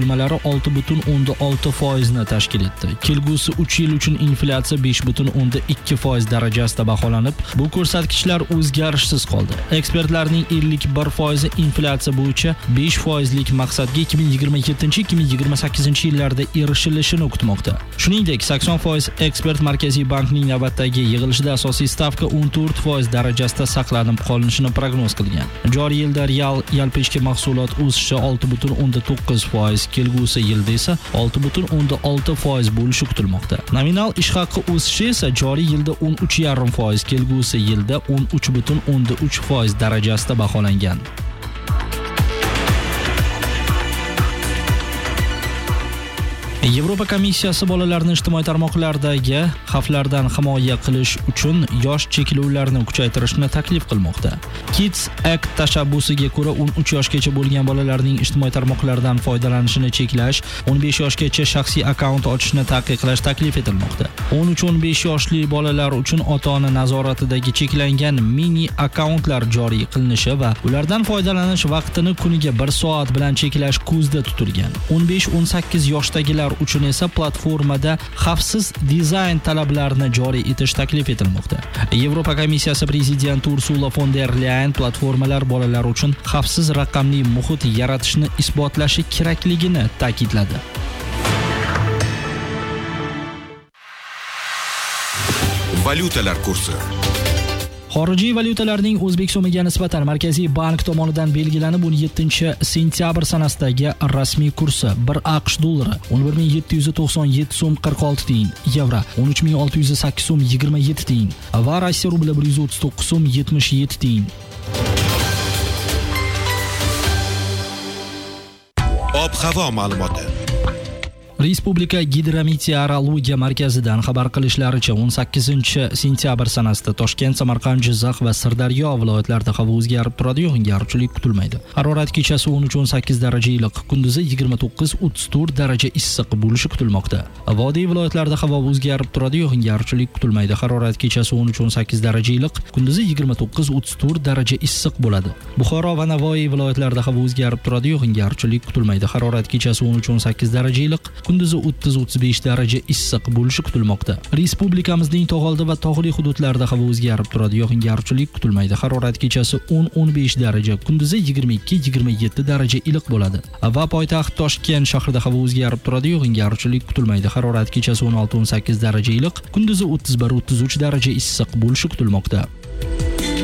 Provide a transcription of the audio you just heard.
qurilmalari 6.6% ni tashkil etdi. Kelgusi 3 yil uchun inflyatsiya 5.2% darajasida baholanib, bu ko'rsatkichlar o'zgarishsiz qoldi. Ekspertlarning 51% inflyatsiya bo'yicha 5% maqsadga 2027-2028 yillarda erishilishini kutmoqda. Shuningdek, 80% ekspert Markaziy bankning navbatdagi yig'ilishida asosiy stavka 14% darajasida saqlanib qolinishini prognoz qilgan. Joriy yilda real yalpi ichki mahsulot o'sishi 6.9%, kelgusi yilda esa 6.6% bo'lishi kutilmoqda. Nominal ish haqi o'sishi esa joriy yilda 13.5%, kelgusi yilda 13.3% darajasida baholangan. Yevropa komissiyasi bolalarni ijtimoiy tarmoqlardagi xavflardan himoya qilish uchun yosh cheklovlarni kuchaytirishni taklif qilmoqda. Kids Act tashabbusiga ko'ra 13 yoshgacha bo'lgan bolalarning ijtimoiy tarmoqlardan foydalanishini cheklash, 15 yoshgacha shaxsiy akkaunt ochishni taqiqlash taklif etilmoqda. 13-15 yoshli bolalar uchun ota-ona nazoratidagi cheklangan mini akkauntlar joriy qilinishi va ulardan foydalanish vaqtini kuniga 1 soat bilan cheklash ko'zda tutilgan. 15-18 yoshdagilar uchun esa platformada xavfsiz dizayn talablarini joriy etish taklif etilmoqda. Yevropa komissiyasi prezidenti Ursula von der Leyen platformalar bolalar uchun xavfsiz raqamli muhit yaratishni isbotlashi kerakligini ta'kidladi. Valyutalar kursi. Xorijiy valyutalarning O'zbek so'miga nisbatan Markaziy bank tomonidan belgilanib 17-sentyabr sanasidagi rasmiy kursi: 1 AQSh dollari 11.797 so'm 46 tiyin, yevro 13.608 so'm 27 tiyin va Rossiya rubli 139 so'm 77 tiyin. Ob-havo ma'lumoti. Respublika gidrometeorologiya markazidan xabar qilishlaricha 18-sentyabr sanasida Toshkent, Samarqand, Jizzax va Sirdaryo viloyatlarida havo o'zgarib turadi, yog'ingarchilik kutilmaydi. Harorat kechasi 13-18 daraja iliq, kunduzi 29-34 daraja issiq bo'lishi kutilmoqda. Vodiy viloyatlarida havo o'zgarib turadi, yog'ingarchilik kutilmaydi. Harorat kechasi 13-18 daraja iliq, kunduzi 29-34 daraja issiq bo'ladi. Buxoro va Navoiy viloyatlarida havo o'zgarib turadi, yog'ingarchilik kutilmaydi. Harorat kechasi 13-18 daraja iliq, kunduzi 30-35 daraja issiq bo'lishi kutilmoqda. Respublikamizning tog'oldi va tog'li hududlarida havo o'zgarib turadi, yog'ingarchilik kutilmaydi. Harorat kechasi 10-15 daraja, kunduzi 22-27 daraja iliq bo'ladi. Va poytaxt Toshkent shahrida havo o'zgarib turadi, yog'ingarchilik kutilmaydi. Harorat kechasi 16-18 daraja iliq, kunduzi 31-33 daraja issiq bo'lishi kutilmoqda.